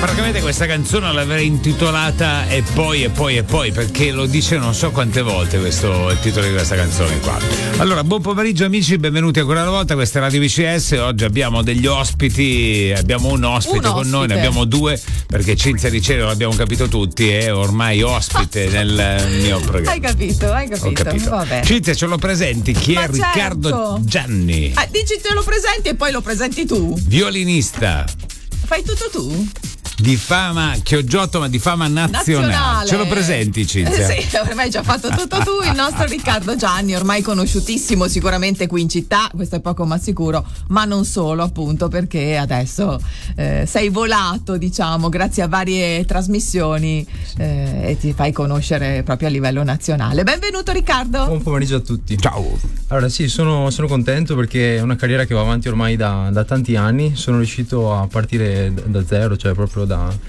Praticamente questa canzone l'avrei intitolata E poi, perché lo dice non so quante volte questo il titolo di questa canzone qua. Allora, buon pomeriggio amici, benvenuti ancora una volta, questa è Radio VCS. Oggi abbiamo degli ospiti, abbiamo un ospite con noi, ne abbiamo due, perché Cinzia Ricerio l'abbiamo capito tutti, è ormai ospite nel mio programma. Hai capito. Ho capito. Vabbè. Cinzia, ce lo presenti? Chi è Riccardo Gianni? Dici te lo presenti e poi lo presenti tu. Violinista. Fai tutto tu? Di fama Chioggiotto, ma di fama nazionale. Ce lo presenti, Cinzia? Sì, ormai hai già fatto tutto tu, il nostro Riccardo Gianni, ormai conosciutissimo sicuramente qui in città, questo è poco ma sicuro, ma non solo, appunto, perché adesso sei volato, diciamo, grazie a varie trasmissioni e ti fai conoscere proprio a livello nazionale. Benvenuto Riccardo. Buon pomeriggio a tutti. Ciao. Allora sì, sono contento perché è una carriera che va avanti ormai da tanti anni. Sono riuscito a partire da zero, cioè proprio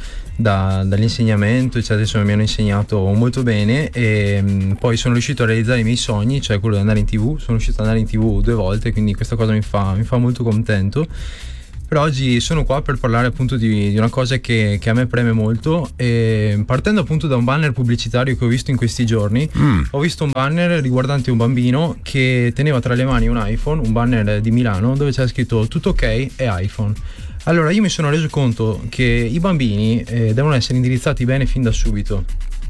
dall'insegnamento, cioè adesso mi hanno insegnato molto bene e poi sono riuscito a realizzare i miei sogni, cioè quello di andare in TV. Sono riuscito ad andare in TV 2 volte, quindi questa cosa mi fa molto contento. Per oggi sono qua per parlare appunto di una cosa che a me preme molto, e partendo appunto da un banner pubblicitario che ho visto in questi giorni. Ho visto un banner riguardante un bambino che teneva tra le mani un iPhone, un banner di Milano dove c'era scritto tutto ok e iPhone. Allora io mi sono reso conto che i bambini devono essere indirizzati bene fin da subito,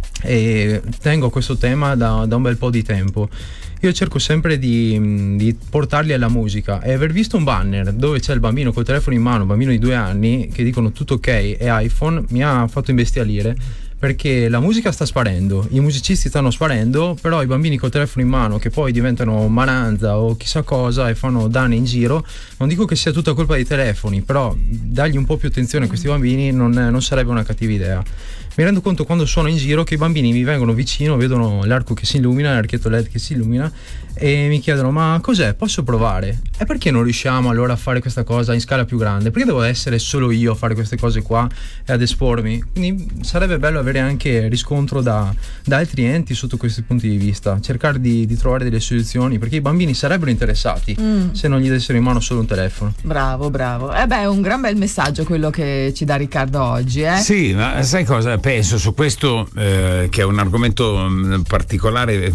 e tengo a questo tema da un bel po' di tempo. Io cerco sempre di portarli alla musica, e aver visto un banner dove c'è il bambino col telefono in mano, un bambino di 2 anni, che dicono tutto ok e iPhone, mi ha fatto imbestialire, perché la musica sta sparendo, i musicisti stanno sparendo, però i bambini col telefono in mano che poi diventano Maranza o chissà cosa e fanno danni in giro, non dico che sia tutta colpa dei telefoni, però dargli un po' più attenzione a questi bambini non sarebbe una cattiva idea. Mi rendo conto quando sono in giro che i bambini mi vengono vicino, vedono l'arco che si illumina, l'archetto LED che si illumina, e mi chiedono: ma cos'è? Posso provare? E perché non riusciamo allora a fare questa cosa in scala più grande? Perché devo essere solo io a fare queste cose qua e ad espormi? Quindi sarebbe bello avere anche riscontro da altri enti sotto questi punti di vista, cercare di trovare delle soluzioni, perché i bambini sarebbero interessati se non gli dessero in mano solo un telefono. Bravo. È un gran bel messaggio quello che ci dà Riccardo oggi, eh? Sì, ma sai cosa penso su questo, che è un argomento particolare,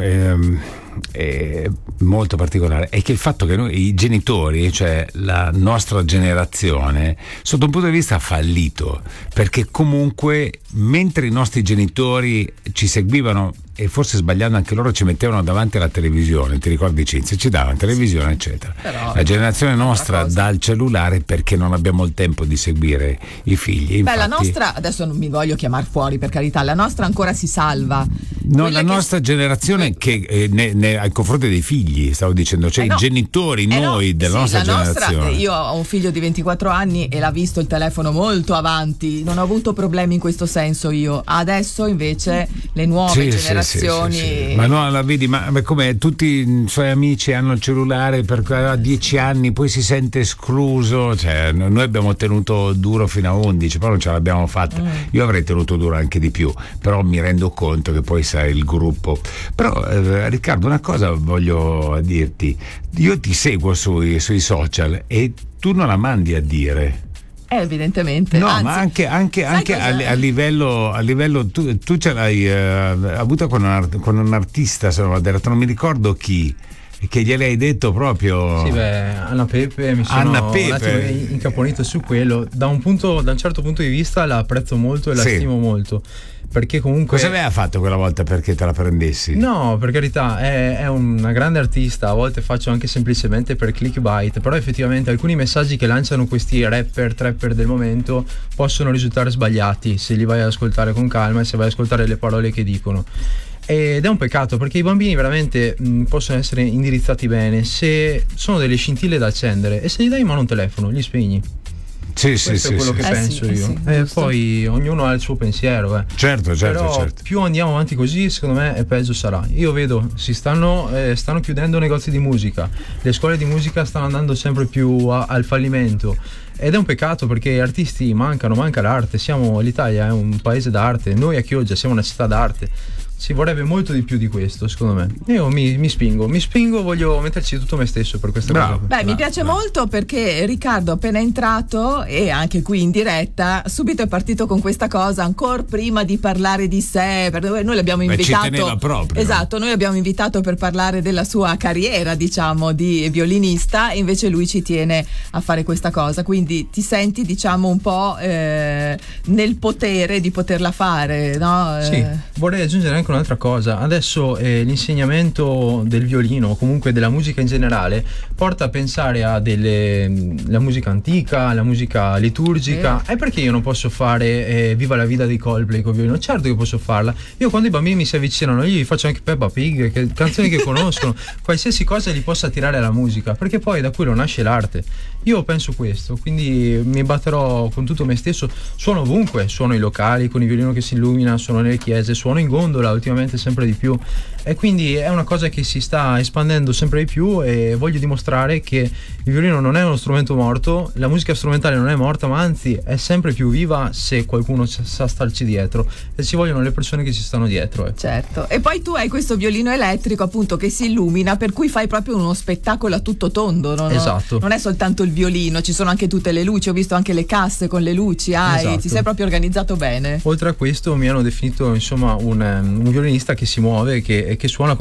molto particolare, è che il fatto che noi, i genitori, cioè la nostra generazione, sotto un punto di vista ha fallito, perché comunque mentre i nostri genitori ci seguivano, e forse sbagliando anche loro, ci mettevano davanti alla televisione, ti ricordi Cinzia? Ci davano televisione eccetera. Però la generazione nostra dà il cellulare perché non abbiamo il tempo di seguire i figli. Infatti, la nostra, adesso non mi voglio chiamare fuori, per carità, la nostra ancora si salva. No, la nostra generazione che ai confronti dei figli, stavo dicendo, cioè i genitori, noi della nostra generazione. Io ho un figlio di 24 anni e l'ha visto il telefono molto avanti, non ho avuto problemi in questo senso io. Adesso invece le nuove generazioni. Sì. Ma no, la vedi, ma come tutti i suoi amici hanno il cellulare per 10 anni, poi si sente escluso. Cioè, noi abbiamo tenuto duro fino a 11, però non ce l'abbiamo fatta. Io avrei tenuto duro anche di più, però mi rendo conto che poi sai il gruppo. Però Riccardo, una cosa voglio dirti: io ti seguo sui social e tu non la mandi a dire. Evidentemente. No, anzi, ma anche a livello tu ce l'hai avuta con un artista, se non mi ricordo chi, che gliel'hai hai detto proprio. Sì, Anna Pepe, mi sono un attimo incaponito su quello. Da un certo punto di vista la apprezzo molto e la stimo molto, perché comunque. Cosa aveva fatto quella volta perché te la prendessi? No, per carità, è una grande artista. A volte faccio anche semplicemente per clickbait, però effettivamente alcuni messaggi che lanciano questi trapper del momento possono risultare sbagliati se li vai ad ascoltare con calma e se vai ad ascoltare le parole che dicono. Ed è un peccato, perché i bambini veramente possono essere indirizzati bene se sono delle scintille da accendere, e se gli dai in mano un telefono li spegni. Questo è quello che penso io. Poi ognuno ha il suo pensiero. Certo. Però più andiamo avanti così, secondo me, peggio sarà. Io vedo, stanno chiudendo negozi di musica, le scuole di musica stanno andando sempre più al fallimento. Ed è un peccato, perché artisti manca l'arte. L'Italia è un paese d'arte, noi a Chioggia siamo una città d'arte. ci vorrebbe molto di più di questo, secondo me. Io mi spingo, voglio metterci tutto me stesso per questa cosa. Beh, mi piace molto perché Riccardo appena entrato, e anche qui in diretta, subito è partito con questa cosa ancora prima di parlare di sé, perché noi l'abbiamo invitato. Ci teneva proprio. Esatto, noi l'abbiamo invitato per parlare della sua carriera, diciamo, di violinista, e invece lui ci tiene a fare questa cosa, quindi ti senti, diciamo, un po' nel potere di poterla fare, no? Sì, vorrei aggiungere anche un'altra cosa. Adesso l'insegnamento del violino, o comunque della musica in generale, porta a pensare a la musica antica, la musica liturgica. E perché io non posso fare Viva la vita dei Coldplay con violino? Certo che posso farla. Io quando i bambini mi si avvicinano, io gli faccio anche Peppa Pig, canzoni che conoscono, qualsiasi cosa li possa attirare alla musica, perché poi da quello nasce l'arte. Io penso questo, quindi mi batterò con tutto me stesso. Suono ovunque, suono ai locali con il violino che si illumina, suono nelle chiese, suono in gondola ultimamente sempre di più, e quindi è una cosa che si sta espandendo sempre di più, e voglio dimostrare che il violino non è uno strumento morto, la musica strumentale non è morta, ma anzi è sempre più viva se qualcuno sa starci dietro, e ci vogliono le persone che ci stanno dietro. Certo, e poi tu hai questo violino elettrico appunto che si illumina, per cui fai proprio uno spettacolo a tutto tondo, no? Esatto. Non è soltanto il violino, ci sono anche tutte le luci, ho visto anche le casse con le luci, Esatto. Ti sei proprio organizzato bene. Oltre a questo mi hanno definito insomma un violinista che si muove, che suona